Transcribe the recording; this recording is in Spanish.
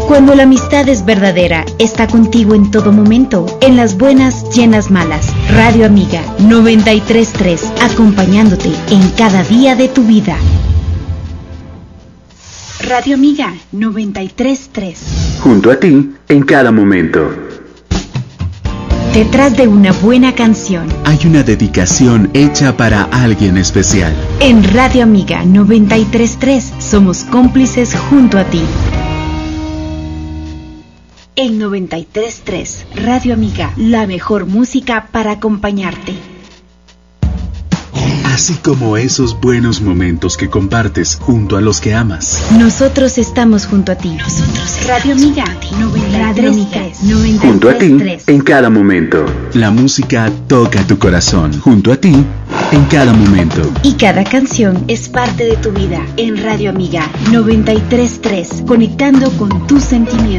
Cuando la amistad es verdadera, está contigo en todo momento, en las buenas y en las malas. Radio Amiga 93.3, acompañándote en cada día de tu vida. Radio Amiga 93.3. Junto a ti en cada momento. Detrás de una buena canción hay una dedicación hecha para alguien especial. En Radio Amiga 93.3 somos cómplices junto a ti. El 93.3, Radio Amiga, la mejor música para acompañarte. Así como esos buenos momentos que compartes junto a los que amas. Nosotros estamos junto a ti. Radio Amiga 93.3. Junto a ti en cada momento. La música toca tu corazón. Junto a ti en cada momento. Y cada canción es parte de tu vida. En Radio Amiga 93.3, conectando con tus sentimientos.